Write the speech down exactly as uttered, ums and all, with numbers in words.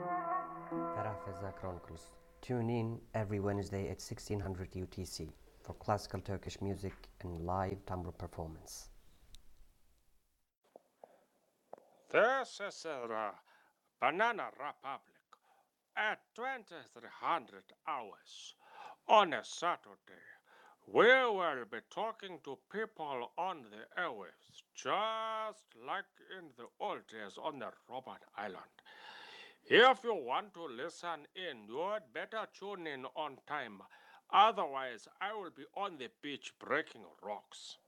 Terafeza Chronicles. Tune in every Wednesday at sixteen hundred U T C for classical Turkish music and live tambour performance. This is the Banana Republic at twenty-three hundred hours on a Saturday. We will be talking to people on the airwaves, just like in the old days on the Robert Island. If you want to listen in, you'd better tune in on time. Otherwise, I will be on the beach breaking rocks.